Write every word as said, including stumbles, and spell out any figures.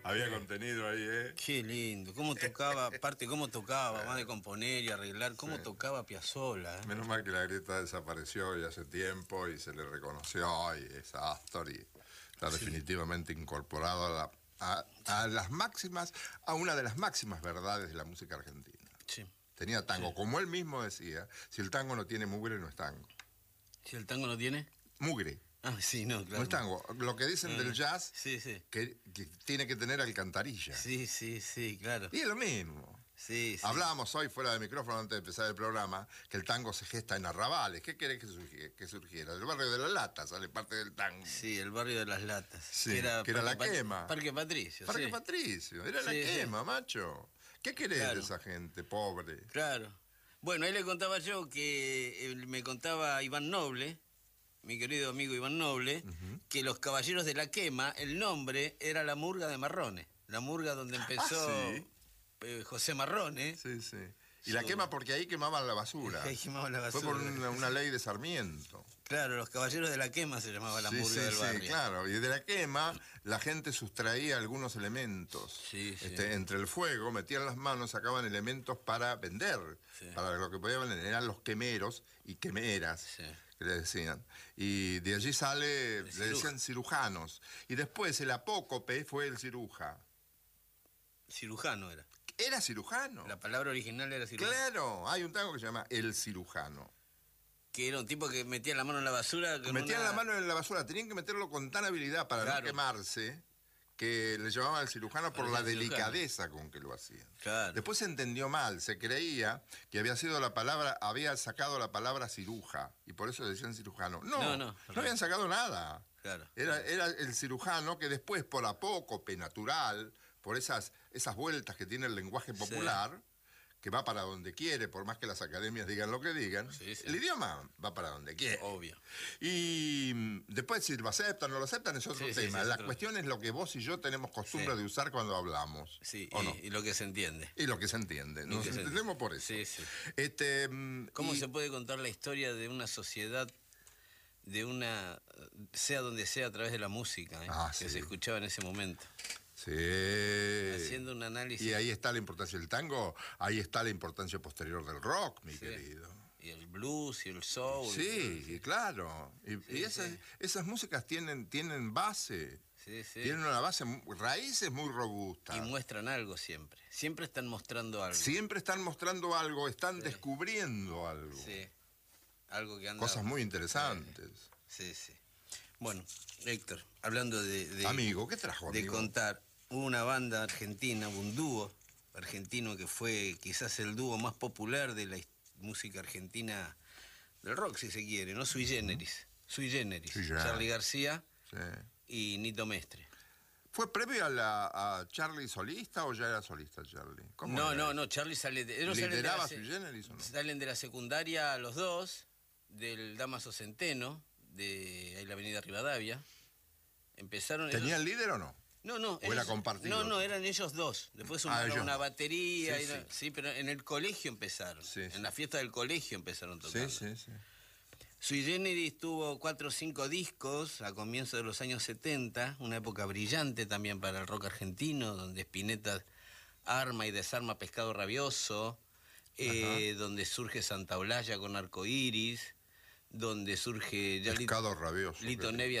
Había contenido ahí, ¿eh? Qué lindo. Cómo tocaba, aparte cómo tocaba, más de componer y arreglar, cómo sí. tocaba Piazzolla. ¿eh? Menos mal que la Greta desapareció ya hace tiempo y se le reconoció y es Astor y está sí. definitivamente incorporado a, la, a, a las máximas, a una de las máximas verdades de la música argentina. Sí. Tenía tango, sí. como él mismo decía, si el tango no tiene mugre, no es tango. ¿Si el tango no tiene? Mugre. Ah, sí, no, claro. No es tango. Lo que dicen no, del jazz, sí, sí. Que, que tiene que tener alcantarilla. Sí, sí, sí, claro. Y es lo mismo. Sí, sí. Hablábamos hoy fuera de micrófono antes de empezar el programa que el tango se gesta en arrabales. ¿Qué querés que surgiera? Que surgiera? Del barrio de la Lata sale parte del tango. Sí, el barrio de las latas. Sí, que era, que era la Pat quema. Parque Patricio. Parque sí. Patricio, era sí, la quema, sí. macho. ¿Qué querés claro. de esa gente, pobre? Claro. Bueno, ahí le contaba yo que me contaba Iván Noble, mi querido amigo Iván Noble, uh-huh. que los Caballeros de la Quema, el nombre era la murga de Marrone. La murga donde empezó ah, ¿sí? eh, José Marrone. Sí, sí. Y la quema porque ahí quemaban la basura. Ahí quemaban la basura. Fue por una, una ley de Sarmiento. Claro, los Caballeros de la Quema se llamaba la sí, murga sí, del barrio. Sí, claro. Y de la quema la gente sustraía algunos elementos. Sí, sí. Este, entre el fuego, metían las manos, sacaban elementos para vender. Sí. Para lo que podían vender. Eran los quemeros y quemeras. Sí. Que le decían. Y de allí sale, de le ciruja. decían cirujanos. Y después el apócope fue el ciruja. Cirujano era. Era cirujano. La palabra original era cirujano. Claro, hay un tango que se llama El Cirujano. Que era un tipo que metía la mano en la basura. Metían una... la mano en la basura, tenían que meterlo con tan habilidad para claro. no quemarse, que le llamaban al cirujano por la delicadeza con que lo hacían. Claro. Después se entendió mal, se creía que había sido la palabra, había sacado la palabra ciruja, y por eso decían cirujano. No, no, no, no habían sacado nada. Claro. Era, era el cirujano que después, por apócope natural, por esas, esas vueltas que tiene el lenguaje popular, sí. que va para donde quiere, por más que las academias digan lo que digan, sí, sí. el idioma va para donde quiere. Obvio. Y después si lo aceptan o no lo aceptan es otro sí, tema. Sí, sí, la otro... cuestión es lo que vos y yo tenemos costumbre sí. de usar cuando hablamos. Sí, ¿o y, no? y lo que se entiende. Y lo que se entiende. Nos entendemos por eso. Sí, sí. Este, ¿Cómo y... se puede contar la historia de una sociedad, de una, sea donde sea, a través de la música, ¿eh? ah, que sí. se escuchaba en ese momento? Sí. Haciendo un análisis. Y ahí está la importancia del tango, ahí está la importancia posterior del rock, mi sí. querido. Y el blues y el soul. Sí, y claro. Y, sí, y esas, sí. esas músicas tienen, tienen base. Sí, sí. Tienen una base, raíces muy robustas. Y muestran algo siempre. Siempre están mostrando algo. Siempre están mostrando algo, están sí. descubriendo algo. Sí. Algo que anda. Cosas muy interesantes. Sí, sí. Bueno, Héctor, hablando de... de amigo, ¿qué trajo, De amigo? contar una banda argentina, un dúo argentino que fue quizás el dúo más popular de la música argentina, del rock si se quiere, ¿no? Sui Generis. Sui Generis. Sí, Charly García sí. y Nito Mestre. ¿Fue previo a, la, a Charly solista o ya era solista Charly? No, no, no, Charly sale de... ¿Lideraba Sui Generis o no? Salen de la secundaria los dos, del Dámaso Centeno, de ahí la avenida Rivadavia. Empezaron... ¿Tenía ellos... el líder o no? No, no. ¿O era compartido? No, no, eran ellos dos. Después ah, una, ellos... una batería. Sí, era, sí. sí, pero en el colegio empezaron. Sí, en sí. la fiesta del colegio empezaron tocando. Sí, sí, sí. Sui Generis tuvo cuatro o cinco discos a comienzos de los años setenta, una época brillante también para el rock argentino, donde Spinetta arma y desarma Pescado Rabioso, eh, donde surge Santa Olalla con Arcoiris, donde surge ya Pescado Rabioso. Lito Nevia